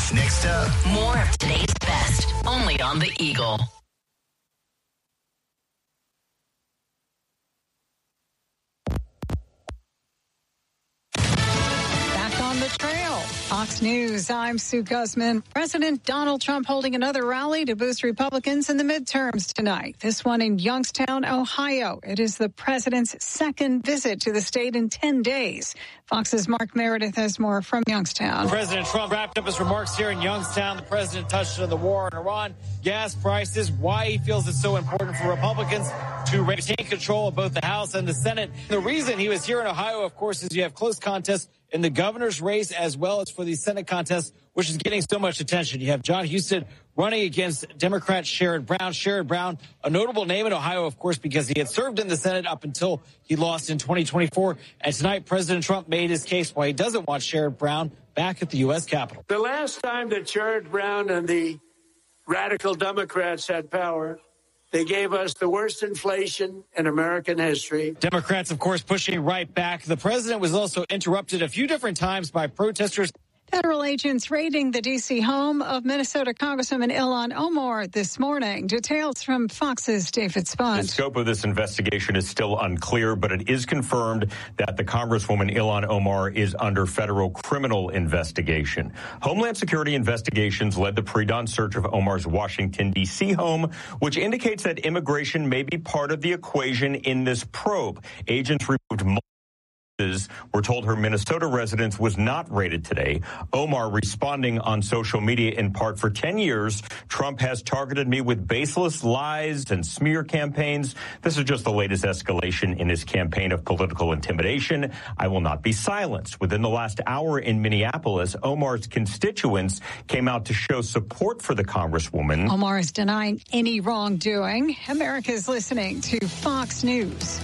Next up, more of today's best, only on The Eagle. Back on the trail. Fox News, I'm Sue Guzman. President Donald Trump holding another rally to boost Republicans in the midterms tonight. This one in Youngstown, Ohio. It is the president's second visit to the state in 10 days. Fox's Mark Meredith has more from Youngstown. President Trump wrapped up his remarks here in Youngstown. The president touched on the war in Iran, gas prices, why he feels it's so important for Republicans to retain control of both the House and the Senate. The reason he was here in Ohio, of course, is you have close contests in the governor's race as well as for the Senate contest, which is getting so much attention. You have John Huston running against Democrat Sherrod Brown. Sherrod Brown, a notable name in Ohio, of course, because he had served in the Senate up until he lost in 2024. And tonight, President Trump made his case why he doesn't want Sherrod Brown back at the U.S. Capitol. The last time that Sherrod Brown and the radical Democrats had power, they gave us the worst inflation in American history. Democrats, of course, pushing right back. The president was also interrupted a few different times by protesters. Federal agents raiding the D.C. home of Minnesota Congresswoman Ilhan Omar this morning. Details from Fox's David Spunt. The scope of this investigation is still unclear, but it is confirmed that the Congresswoman Ilhan Omar is under federal criminal investigation. Homeland Security investigations led the pre-dawn search of Omar's Washington, D.C. home, which indicates that immigration may be part of the equation in this probe. Agents removed were told her Minnesota residence was not raided today. Omar responding on social media in part, for 10 years, Trump has targeted me with baseless lies and smear campaigns. This is just the latest escalation in his campaign of political intimidation. I will not be silenced. Within the last hour in Minneapolis, Omar's constituents came out to show support for the Congresswoman. Omar is denying any wrongdoing. America is listening to Fox News.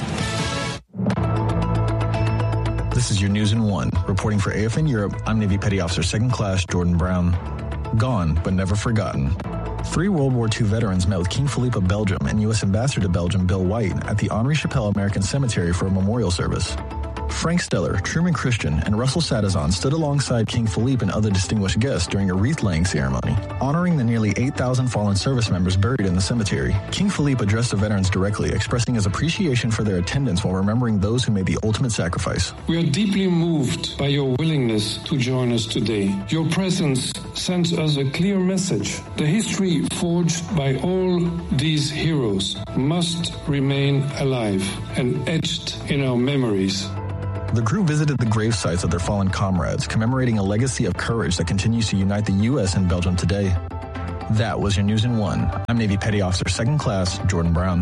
This is your News in One. Reporting for AFN Europe, I'm Navy Petty Officer 2nd Class Jordan Brown. Gone, but never forgotten. 3 World War II veterans met with King Philippe of Belgium and U.S. Ambassador to Belgium Bill White at the Henri Chapelle American Cemetery for a memorial service. Frank Steller, Truman Christian, and Russell Sadazon stood alongside King Philippe and other distinguished guests during a wreath-laying ceremony, honoring the nearly 8,000 fallen service members buried in the cemetery. King Philippe addressed the veterans directly, expressing his appreciation for their attendance while remembering those who made the ultimate sacrifice. We are deeply moved by your willingness to join us today. Your presence sends us a clear message. The history forged by all these heroes must remain alive and etched in our memories. The crew visited the grave sites of their fallen comrades, commemorating a legacy of courage that continues to unite the U.S. and Belgium today. That was your News in One. I'm Navy Petty Officer 2nd Class Jordan Brown.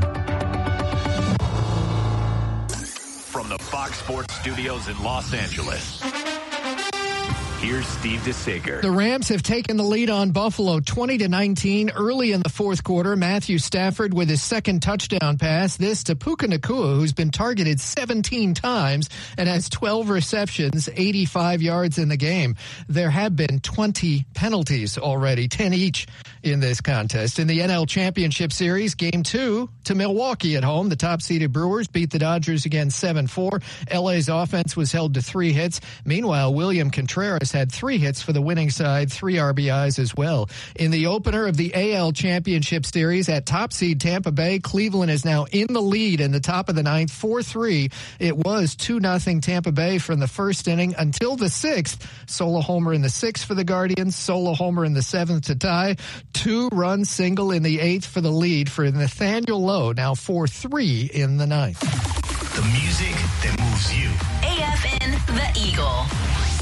From the Fox Sports Studios in Los Angeles, here's Steve DeSager. The Rams have taken the lead on Buffalo 20-19 early in the fourth quarter. Matthew Stafford with his second touchdown pass. This to Puka Nacua, who's been targeted 17 times and has 12 receptions, 85 yards in the game. There have been 20 penalties already, 10 each in this contest. In the NL Championship Series, Game 2 to Milwaukee at home. The top-seeded Brewers beat the Dodgers again 7-4. LA's offense was held to 3 hits. Meanwhile, William Contreras had 3 hits for the winning side, 3 RBIs as well. In the opener of the AL Championship Series at top seed Tampa Bay, Cleveland is now in the lead in the top of the 9th, 4-3. It was 2-0 Tampa Bay from the first inning until the 6th. Solo homer in the 6th for the Guardians, solo homer in the 7th to tie. 2-run single in the 8th for the lead for Nathaniel Lowe, now 4-3 in the 9th. The music that moves you. AFN The Eagle.